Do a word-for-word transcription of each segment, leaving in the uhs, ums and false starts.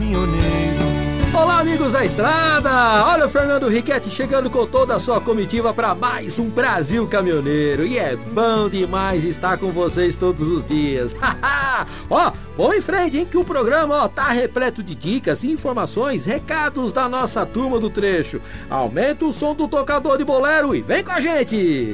caminhoneiro. Olá, amigos da estrada! Olha o Fernando Riquetti chegando com toda a sua comitiva para mais um Brasil Caminhoneiro. E é bom demais estar com vocês todos os dias. Ó, vamos em frente, hein, que o programa ó, tá repleto de dicas, informações, recados da nossa turma do trecho. Aumenta o som do tocador de bolero e vem com a gente!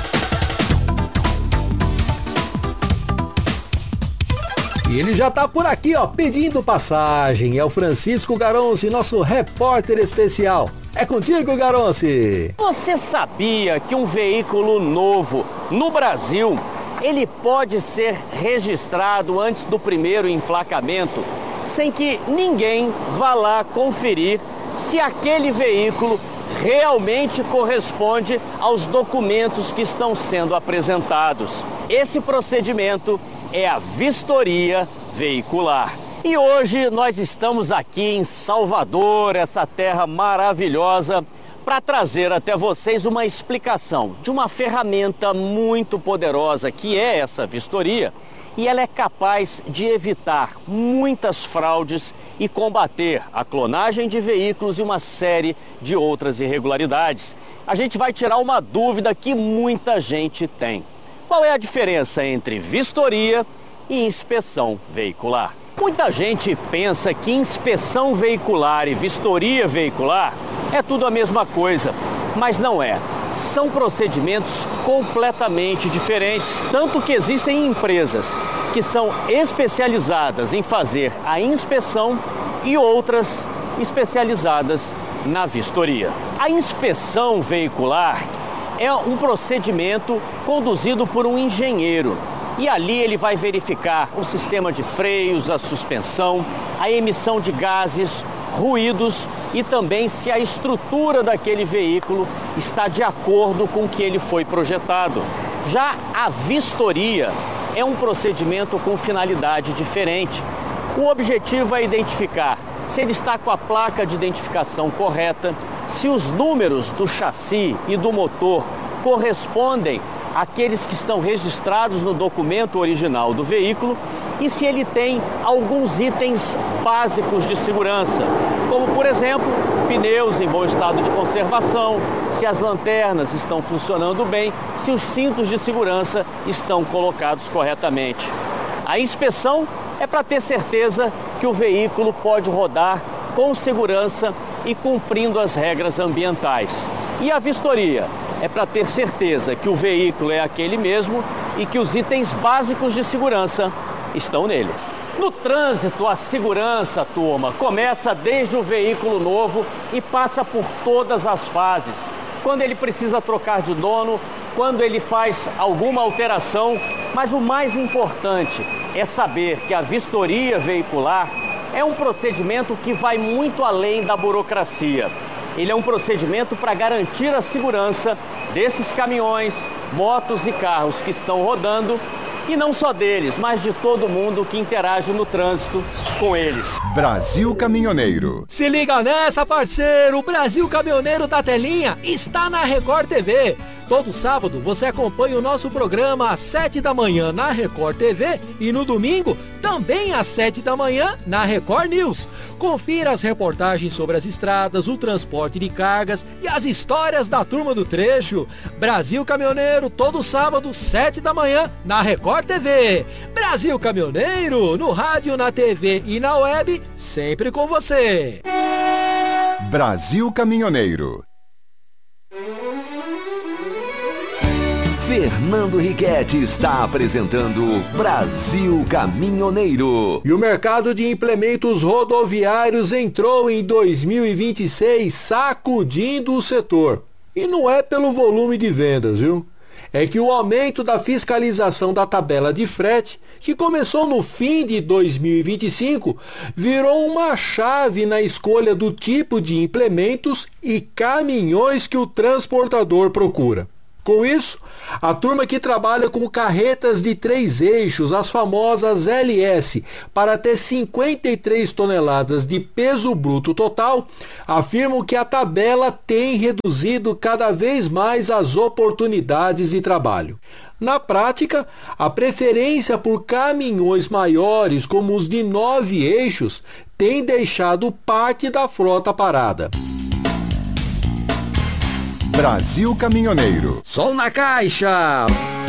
E ele já tá por aqui, ó, pedindo passagem. É o Francisco Garonce, nosso repórter especial. É contigo, Garonce. Você sabia que um veículo novo no Brasil, ele pode ser registrado antes do primeiro emplacamento, sem que ninguém vá lá conferir se aquele veículo realmente corresponde aos documentos que estão sendo apresentados? Esse procedimento é a vistoria veicular. E hoje nós estamos aqui em Salvador, essa terra maravilhosa, para trazer até vocês uma explicação de uma ferramenta muito poderosa que é essa vistoria, e ela é capaz de evitar muitas fraudes e combater a clonagem de veículos e uma série de outras irregularidades. A gente vai tirar uma dúvida que muita gente tem. Qual é a diferença entre vistoria e inspeção veicular? Muita gente pensa que inspeção veicular e vistoria veicular é tudo a mesma coisa, mas não é. São procedimentos completamente diferentes, tanto que existem empresas que são especializadas em fazer a inspeção e outras especializadas na vistoria. A inspeção veicular é um procedimento conduzido por um engenheiro e ali ele vai verificar o sistema de freios, a suspensão, a emissão de gases, ruídos e também se a estrutura daquele veículo está de acordo com o que ele foi projetado. Já a vistoria é um procedimento com finalidade diferente. O objetivo é identificar se ele está com a placa de identificação correta, se os números do chassi e do motor correspondem àqueles que estão registrados no documento original do veículo e se ele tem alguns itens básicos de segurança, como, por exemplo, pneus em bom estado de conservação, se as lanternas estão funcionando bem, se os cintos de segurança estão colocados corretamente. A inspeção é para ter certeza que o veículo pode rodar com segurança e cumprindo as regras ambientais. E a vistoria é para ter certeza que o veículo é aquele mesmo e que os itens básicos de segurança estão nele. No trânsito, a segurança, turma, começa desde o veículo novo e passa por todas as fases. Quando ele precisa trocar de dono, quando ele faz alguma alteração, mas o mais importante é saber que a vistoria veicular é um procedimento que vai muito além da burocracia. Ele é um procedimento para garantir a segurança desses caminhões, motos e carros que estão rodando, e não só deles, mas de todo mundo que interage no trânsito com eles. Brasil Caminhoneiro. Se liga nessa, parceiro! O Brasil Caminhoneiro da Telinha está na Record T V. Todo sábado você acompanha o nosso programa às sete da manhã na Record T V e no domingo também às sete da manhã na Record News. Confira as reportagens sobre as estradas, o transporte de cargas e as histórias da turma do trecho. Brasil Caminhoneiro, todo sábado, sete da manhã na Record T V. Brasil Caminhoneiro, no rádio, na T V e na web, sempre com você. Brasil Caminhoneiro. Fernando Riquetti está apresentando Brasil Caminhoneiro. E o mercado de implementos rodoviários entrou em dois mil e vinte e seis sacudindo o setor. E não é pelo volume de vendas, viu? É que o aumento da fiscalização da tabela de frete, que começou no fim de dois mil e vinte e cinco, virou uma chave na escolha do tipo de implementos e caminhões que o transportador procura. Com isso, a turma que trabalha com carretas de três eixos, as famosas L S, para até cinquenta e três toneladas de peso bruto total, afirmam que a tabela tem reduzido cada vez mais as oportunidades de trabalho. Na prática, a preferência por caminhões maiores, como os de nove eixos, tem deixado parte da frota parada. Brasil Caminhoneiro. Som na caixa.